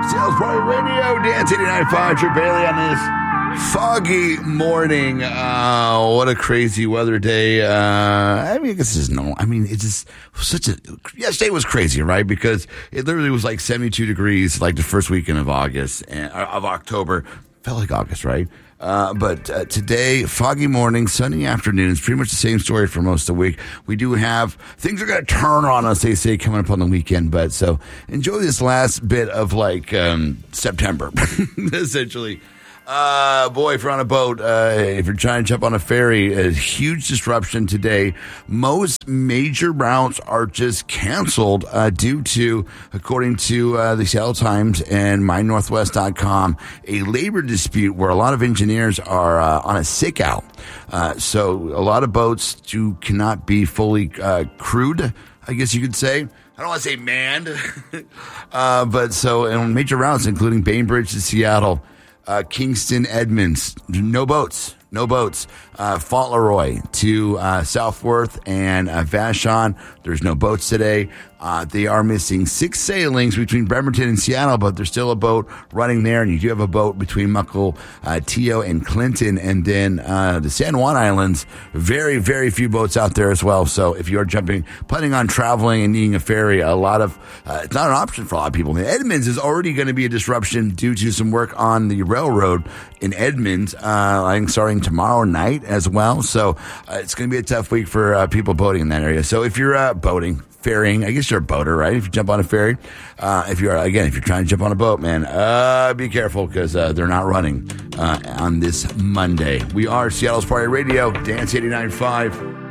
Sales Party Radio, Dance 89.5, Trip Bailey on this foggy morning. What a crazy weather day. I mean, I guess it's normal. I mean, it's just yesterday was crazy, right? Because it literally was like 72 degrees, like the first weekend of October. Felt like August, right? But today, foggy morning, sunny afternoons, pretty much the same story for most of the week. We do have, things are going to turn on us, they say, coming up on the weekend. But so enjoy this last bit of like September, essentially. Boy, if you're on a boat, if you're trying to jump on a ferry, a huge disruption today. Most major routes are just canceled due to, according to the Seattle Times and MyNorthwest.com, a labor dispute where a lot of engineers are on a sick out. So a lot of boats cannot be fully crewed, I guess you could say. I don't want to say manned, but so in major routes, including Bainbridge to Seattle, Kingston, Edmonds, no boats. Fauntleroy to Southworth and Vashon, there's no boats today. They are missing 6 sailings between Bremerton and Seattle, but there's still a boat running there, and you do have a boat between Muckle, Teo, and Clinton, and then the San Juan Islands. Very, very few boats out there as well. So if you're planning on traveling and needing a ferry, it's not an option for a lot of people. Edmonds is already going to be a disruption due to some work on the railroad in Edmonds, I think starting tomorrow night as well. So it's going to be a tough week for people boating in that area. So if you're boating, ferrying, I guess you're a boater, right? If you jump on a ferry, if you're trying to jump on a boat, man, be careful because they're not running on this Monday. We are Seattle's Party Radio, Dance 89.5.